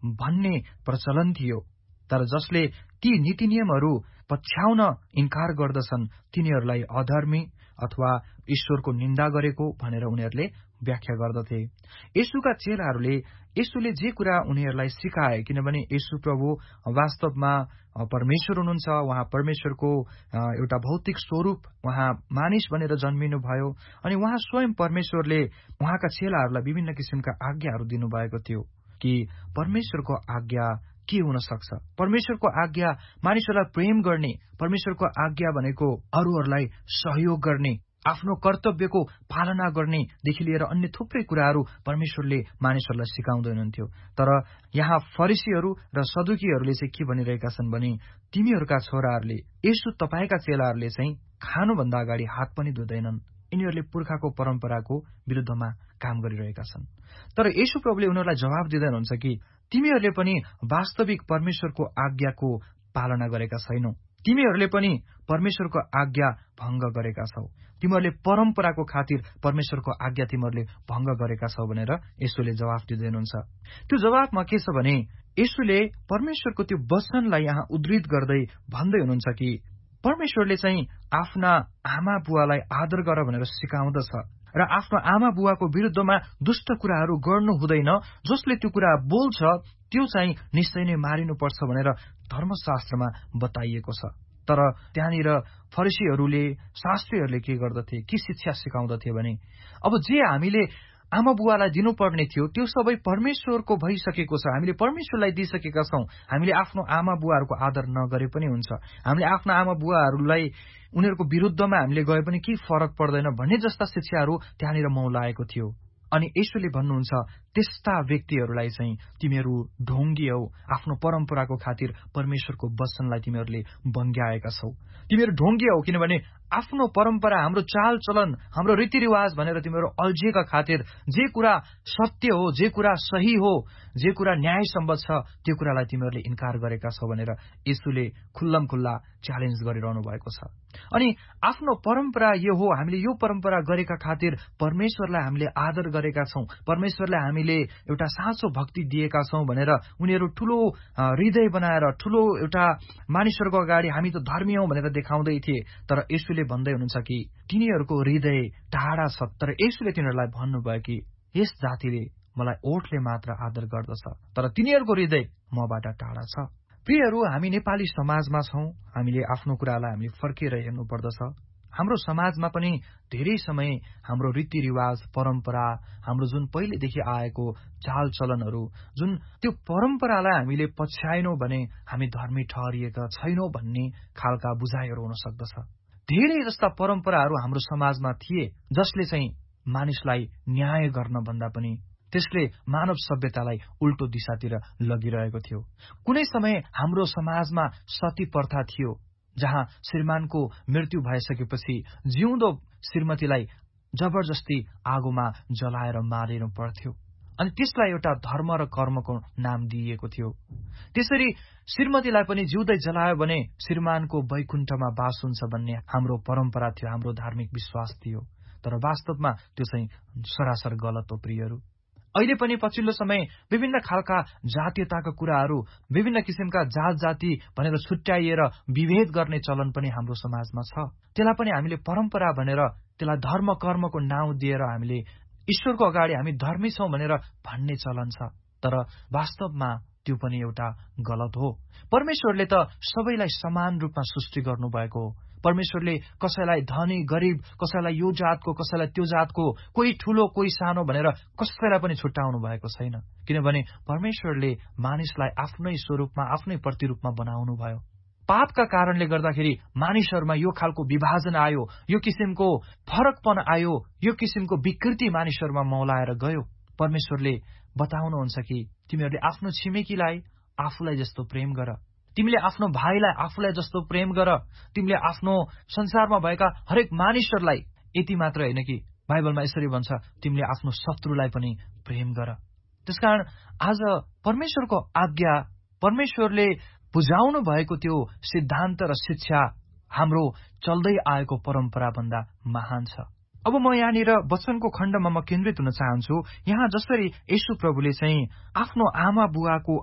भन्ने प्रचलन थियो। तर जसले ती नीति नियमहरू पछ्याउन इन्कार गर्दछन् तिनीहरूलाई अधर्मी अथवा ईश्वरको निन्दा गरेको भनेर उनीहरूले व्याख्या गर्दथे। येशूका चेलाहरूले येशूले जे कुरा उनीहरूलाई सिकाए, किनभने येशू प्रभु वास्तवमा परमेश्वर हुनुहुन्छ, उहाँ परमेश्वरको एउटा भौतिक स्वरूप, उहाँ मानिस बनेर जन्मिनु भयो अनि उहाँ स्वयं परमेश्वरले उहाँका चेलाहरूलाई विभिन्न किसिमका आज्ञाहरू दिनुभएको थियो कि परमेश्वरको आज्ञा के हुन सक्छ। परमेश्वरको आज्ञा मानिसहरूलाई प्रेम गर्ने, परमेश्वरको आज्ञा भनेको अरूहरूलाई सहयोग गर्ने, आफ्नो कर्तव्यको पालना गर्नेदेखि लिएर अन्य थुप्रै कुराहरू परमेश्वरले मानिसहरूलाई सिकाउँदै हुनुहुन्थ्यो। तर यहाँ फरिसीहरू र सदुकीहरूले चाहिँ के भनिरहेका छन् भने तिमीहरूका छोराहरूले, येशू तपाईका चेलाहरूले चाहिँ खानुभन्दा अगाडि हात पनि धुँदैनन्। यिनीहरूले पुर्खाको परम्पराको विरुद्धमा काम गरिरहेका छन्। तर येशू प्रभुले उनीहरूलाई जवाब दिँदै हुनुहुन्छ कि तिमीहरूले पनि वास्तविक परमेश्वरको आज्ञाको पालना गरेका छैनौ, तिमीहरूले पनि परमेश्वरको आज्ञा भंग गरेका छौ, तिमीहरूले परम्पराको खातिर परमेश्वरको आज्ञा तिमीहरूले भंग गरेका छौ भनेर येशूले जवाफ दिँदै हुनुहुन्छ। त्यो जवाफमा के छ भने येशूले परमेश्वरको त्यो वचनलाई यहाँ उद्धृत गर्दै भन्दै हुनुहुन्छ कि परमेश्वरले चाहिँ आफ्ना आमा बुवालाई आदर गर भनेर सिकाउँदछ र आफ्नो आमा बुवाको विरुद्धमा दुष्ट कुराहरू गर्नु हुँदैन, जसले त्यो कुरा बोल्छ त्यो चाहिँ निश्चय नै मारिनुपर्छ भनेर धर्मशास्त्रमा बताइएको छ। तर त्यहाँनिर फरिसीहरूले, शास्त्रीहरूले के गर्दथे, के शिक्षा सिकाउँदथे भने अब जे हामीले आमा बुवालाई दिनुपर्ने थियो त्यो सबै परमेश्वरको भइसकेको छ, हामीले परमेश्वरलाई दिइसकेका छौं, हामीले आफ्नो आमा बुवाहरूको आदर नगरे पनि हुन्छ, हामीले आफ्नो आमा बुवाहरूलाई उनीहरूको विरुद्धमा हामीले गए पनि केही फरक पर्दैन भन्ने जस्ता शिक्षाहरू त्यहाँनिर मौलाएको थियो। अनि येशूले भन्नुहुन्छ त्यस्ता व्यक्तिहरूलाई चाहिँ तिमीहरू ढोंगी हौ, आफ्नो परम्पराको खातिर परमेश्वरको वचनलाई तिमीहरूले बङ्ग्याएका छौ, तिमीहरू ढोंगी हौ, किनभने आफ्नो परम्परा, हाम्रो चाल चलन, हाम्रो रीतिरिवाज भनेर तिमीहरू अल्झिएका खातिर जे कुरा सत्य हो, जे कुरा सही हो, जे कुरा न्याय सम्बद्ध छ त्यो कुरालाई तिमीहरूले इन्कार गरेका छौ भनेर येशूले खुल्लम खुल्ला च्यालेन्ज गरिरहनु भएको छ। अनि आफ्नो परम्परा यो हो, हामीले यो परम्परा गरेका खातिर परमेश्वरलाई हामीले आदर गरेका छौं, परमेश्वरलाई हामीले एउटा साँचो भक्ति दिएका छौं भनेर उनीहरू ठूलो हृदय बनाएर ठूलो एउटा मानिसहरूको अगाडि हामी त धर्मी हौं भनेर देखाउँदै थिए। तर येशूले भन्दै हुनुहुन्छ कि तिनीहरूको हृदय टाढा छ। तर येशूले तिनीहरूलाई भन्नुभयो कि यस जातिले मलाई ओठले मात्र आदर गर्दछ तर तिनीहरूको हृदय मबाट टाढा छ। प्रियहरू, हामी नेपाली समाजमा छौं, हामीले आफ्नो कुरालाई हामीले फर्केर हेर्नु पर्दछ। हाम्रो समाजमा पनि धेरै समय हाम्रो रीतिरिवाज, परम्परा, हाम्रो जुन पहिलेदेखि आएको चालचलनहरू, जुन त्यो परम्परालाई हामीले पछ्याएनौं भने हामी धर्मी ठहरिएका छैनौं भन्ने खालका बुझाइहरू हुन सक्दछ। धेरै जस्ता परम्पराहरू हाम्रो समाजमा थिए जसले चाहिँ मानिसलाई न्याय गर्न भन्दा पनि त्यसले मानव सभ्यतालाई उल्टो दिशातिर लगिरहेको थियो। कुनै समय हाम्रो समाजमा सती प्रथा थियो, जहाँ श्रीमानको मृत्यु भइसकेपछि जिउँदो श्रीमतीलाई जबरजस्ती आगोमा जलाएर मारिनु पर्थ्यो अनि त्यसलाई एउटा धर्म र कर्मको नाम दिइएको थियो। त्यसरी श्रीमतीलाई पनि जिउँदै जलायो भने श्रीमानको वैकुण्ठमा बास हुन्छ भन्ने हाम्रो परम्परा थियो, हाम्रो धार्मिक विश्वास थियो। तर वास्तवमा त्यो चाहिँ सरासर गलत हो। प्रियहरू, अहिले पनि पछिल्लो समय विभिन्न खालका जातीयताका कुराहरू, विभिन्न किसिमका जात जाति भनेर छुट्याइएर विभेद गर्ने चलन पनि हाम्रो समाजमा छ। त्यसलाई पनि हामीले परम्परा भनेर, त्यसलाई धर्म कर्मको नाउँ दिएर हामीले ईश्वरको अगाडि हामी धर्मी छौं भनेर भन्ने चलन छ। तर वास्तवमा त्यो पनि एउटा गलत हो। परमेश्वरले त सबैलाई समान रूपमा सृष्टि गर्नुभएको हो। परमेश्वरले कसैलाई धनी गरीब, कसैलाई यो जातको, कसैलाई त्यो जातको, कोही ठूलो कोही सानो भनेर कसैलाई पनि छुट्याउनु भएको छैन। किनभने परमेश्वरले मानिसलाई आफ्नै स्वरूपमा, आफ्नै प्रतिरूपमा बनाउनु भयो। पापका कारणले गर्दाखेरि मानिसहरूमा यो खालको विभाजन आयो, यो किसिमको फरकपन आयो, यो किसिमको विकृति मानिसहरूमा मौलाएर गयो। परमेश्वरले बताउनुहुन्छ कि तिमीहरूले आफ्नो छिमेकीलाई आफूलाई जस्तो प्रेम गर, तिमीले आफ्नो भाइलाई आफूलाई जस्तो प्रेम गर, तिमीले आफ्नो संसारमा भएका हरेक मानिसहरूलाई, यति मात्र होइन कि बाइबलमा यसरी भन्छ तिमीले आफ्नो शत्रुलाई पनि प्रेम गर। त्यसकारण आज परमेश्वरको आज्ञा, परमेश्वरले बुझाउनु भएको त्यो सिद्धान्त र शिक्षा हाम्रो चल्दै आएको परम्परा भन्दा महान छ। अब म यहाँनिर वचनको खण्डमा म केन्द्रित हुन चाहन्छु। यहाँ जसरी येशू प्रभुले चाहिँ आफ्नो आमा बुवाको